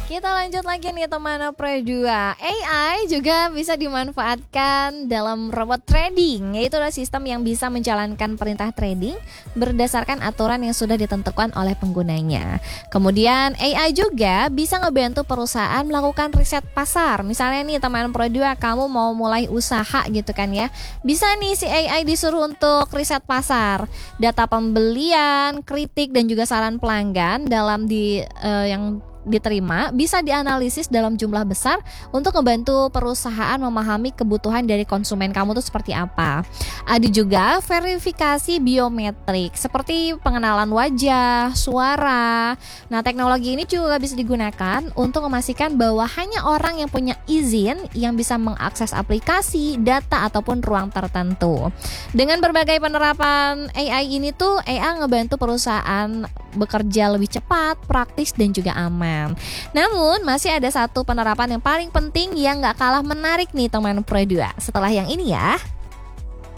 Kita lanjut lagi nih teman Pro 2. AI juga bisa dimanfaatkan dalam robot trading, yaitu adalah sistem yang bisa menjalankan perintah trading berdasarkan aturan yang sudah ditentukan oleh penggunanya. Kemudian AI juga bisa ngebantu perusahaan melakukan riset pasar. Misalnya nih teman Pro 2, kamu mau mulai usaha gitu kan ya. Bisa nih si AI disuruh untuk riset pasar, data pembelian, kritik dan juga saran pelanggan dalam yang diterima bisa dianalisis dalam jumlah besar untuk membantu perusahaan memahami kebutuhan dari konsumen kamu tuh seperti apa. Ada juga verifikasi biometrik seperti pengenalan wajah, suara. Nah, teknologi ini juga bisa digunakan untuk memastikan bahwa hanya orang yang punya izin yang bisa mengakses aplikasi, data ataupun ruang tertentu. Dengan berbagai penerapan AI ini tuh AI ngebantu perusahaan bekerja lebih cepat, praktis dan juga aman. Namun masih ada satu penerapan yang paling penting yang gak kalah menarik nih teman Pro 2 setelah yang ini ya.